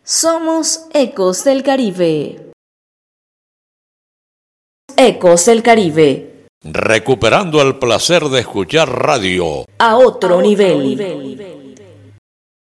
Somos Ecos del Caribe. Ecos del Caribe. Recuperando el placer de escuchar radio A otro nivel.